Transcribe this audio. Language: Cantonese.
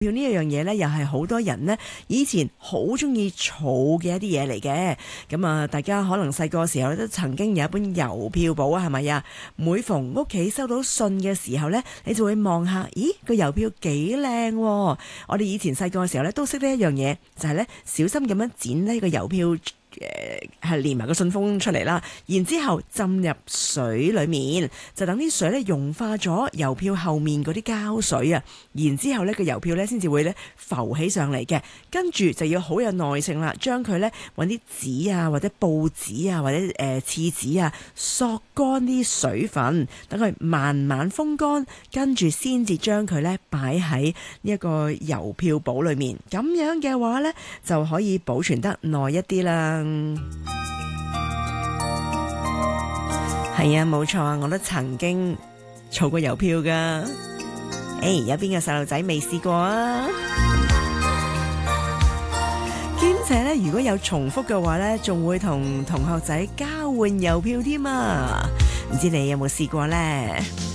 票呢一樣嘢呢，又係好多人呢以前好中意儲嘅一啲嘢嚟嘅。咁啊，大家可能細個時候都曾經有一本郵票簿啊，係咪啊？每逢屋企收到信嘅時候呢，你就會望下，咦，個郵票幾靚喎！我哋以前細個嘅時候呢，都識得一樣嘢，就係呢小心咁樣剪呢個郵票。係連埋個信封出嚟啦，然之後浸入水裏面，就等啲水咧溶化咗郵票後面嗰啲膠水啊，然之後呢個郵票咧先至會咧浮起上嚟嘅，跟住就要好有耐性啦，將佢咧揾啲紙啊或者報紙啊或者廁紙啊索乾啲水分，等佢慢慢風乾，跟住先至將佢咧擺喺呢一個郵票簿裏面，咁樣嘅話咧就可以保存得耐一啲啦。係啊，冇錯啊，我都曾經儲過郵票噶。有邊個細路仔未試過啊？兼且咧，如果有重複嘅話咧，仲會同同學仔交換郵票添啊！唔知你有冇試過呢？